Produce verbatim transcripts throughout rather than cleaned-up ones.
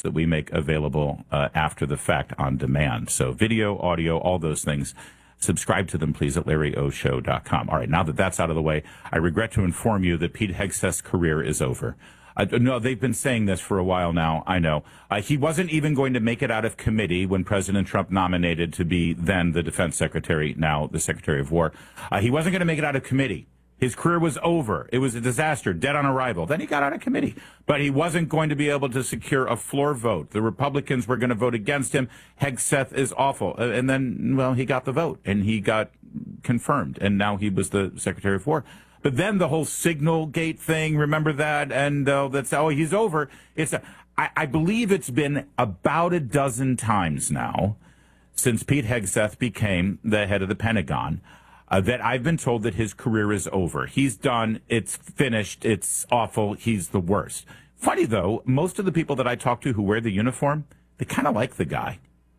that we make available uh, after the fact on demand. So video, audio, all those things. Subscribe to them, please, at larry o show dot com. All right, now that that's out of the way, I regret to inform you that Pete Hegseth's career is over. Uh, no, they've been saying this for a while now, I know. Uh, he wasn't even going to make it out of committee when President Trump nominated to be then the defense secretary, now the Secretary of War. Uh, he wasn't going to make it out of committee. His career was over. It was a disaster, dead on arrival. Then he got out of committee. But he wasn't going to be able to secure a floor vote. The Republicans were going to vote against him. Hegseth is awful. Uh, and then, well, he got the vote, and he got confirmed. And now he was the Secretary of War. But then the whole Signal Gate thing, remember that? And uh, that's, oh, he's over. It's a, I, I believe it's been about a dozen times now since Pete Hegseth became the head of the Pentagon Uh, that I've been told that his career is over. He's done. It's finished. It's awful. He's the worst. Funny, though, most of the people that I talk to who wear the uniform, they kind of like the guy.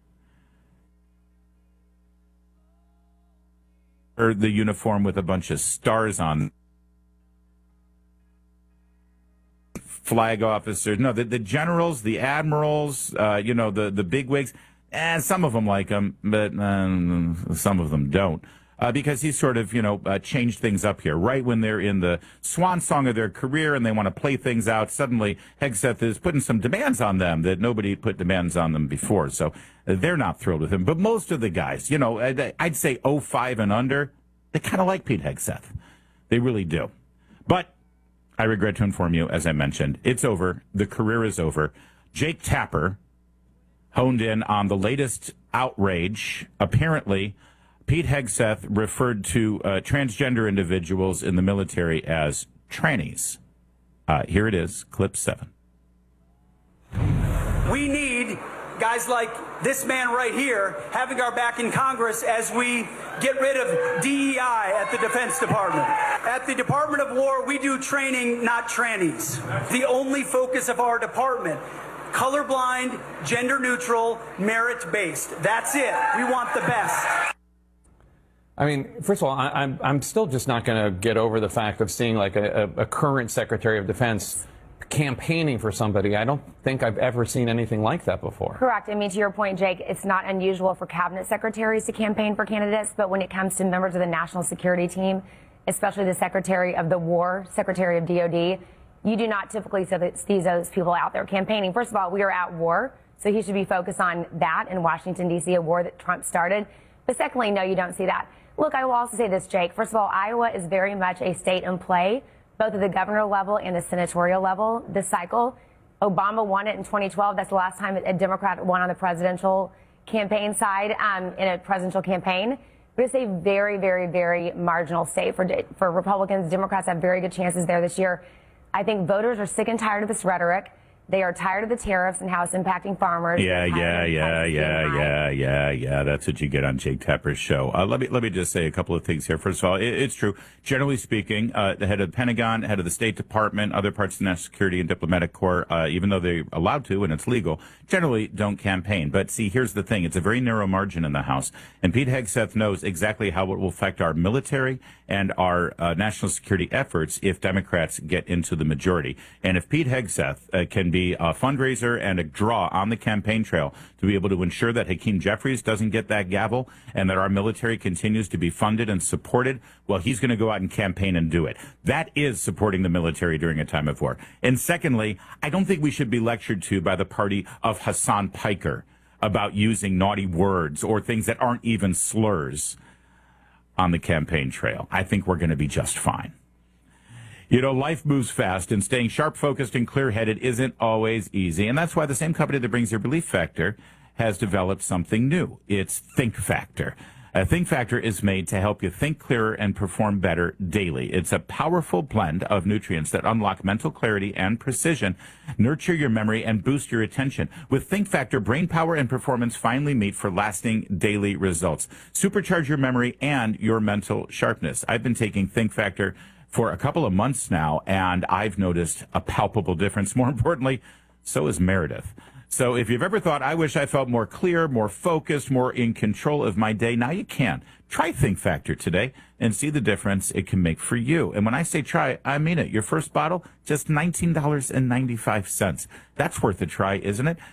Or the uniform with a bunch of stars on. Flag officers. No, the, the generals, the admirals, uh, you know, the, the bigwigs. And some of them like him, but um, some of them don't. Uh, because he's sort of, you know, uh, changed things up here. Right when they're in the swan song of their career and they want to play things out, suddenly Hegseth is putting some demands on them that nobody put demands on them before. So uh, they're not thrilled with him. But most of the guys, you know, I'd, I'd say oh five and under, they kind of like Pete Hegseth. They really do. But I regret to inform you, as I mentioned, it's over. The career is over. Jake Tapper honed in on the latest outrage. Apparently, Pete Hegseth referred to uh, transgender individuals in the military as trannies. Uh, here it is, clip seven. We need guys like this man right here having our back in Congress as we get rid of D E I at the Defense Department. At the Department of War, we do training, not trannies. The only focus of our department. Colorblind, gender neutral, merit based. That's it. We want the best. I mean, first of all, I, I'm I'm still just not going to get over the fact of seeing like a, a, a current Secretary of Defense campaigning for somebody. I don't think I've ever seen anything like that before. Correct. I mean, to your point, Jake, it's not unusual for cabinet secretaries to campaign for candidates, but when it comes to members of the national security team, especially the Secretary of the War, Secretary of D O D, you do not typically see those people out there campaigning. First of all, we are at war, so he should be focused on that in Washington, D C, a war that Trump started. But secondly, no, you don't see that. Look, I will also say this, Jake. First of all, Iowa is very much a state in play, both at the governor level and the senatorial level this cycle. Obama won it in twenty twelve. That's the last time a Democrat won on the presidential campaign side um, in a presidential campaign. But it's a very, very, very marginal state for, for Republicans. Democrats have very good chances there this year. I think voters are sick and tired of this rhetoric. They are tired of the tariffs and how it's impacting farmers. Yeah, yeah, yeah, yeah, yeah, yeah, yeah. That's what you get on Jake Tapper's show. Uh, let me let me just say a couple of things here. First of all, it, it's true. Generally speaking, uh, the head of the Pentagon, head of the State Department, other parts of the National Security and Diplomatic Corps, uh, even though they're allowed to and it's legal, generally don't campaign. But see, here's the thing. It's a very narrow margin in the House. And Pete Hegseth knows exactly how it will affect our military and our uh, national security efforts if Democrats get into the majority. And if Pete Hegseth uh, can be a fundraiser and a draw on the campaign trail to be able to ensure that Hakeem Jeffries doesn't get that gavel and that our military continues to be funded and supported, well, he's going to go out and campaign and do it. That is supporting the military during a time of war. And secondly, I don't think we should be lectured to by the party of Hassan Piker about using naughty words or things that aren't even slurs on the campaign trail. I think we're going to be just fine. You know, life moves fast, and staying sharp, focused, and clear-headed isn't always easy. And that's why the same company that brings your Belief Factor has developed something new. It's Think Factor. A Think Factor is made to help you think clearer and perform better daily. It's a powerful blend of nutrients that unlock mental clarity and precision, nurture your memory, and boost your attention. With Think Factor, brain power and performance finally meet for lasting daily results. Supercharge your memory and your mental sharpness. I've been taking Think Factor for a couple of months now, and I've noticed a palpable difference. More importantly, so has Meredith. So if you've ever thought, I wish I felt more clear, more focused, more in control of my day, now you can. Try Think Factor today and see the difference it can make for you. And when I say try, I mean it. Your first bottle, just nineteen dollars and ninety-five cents. That's worth a try, isn't it?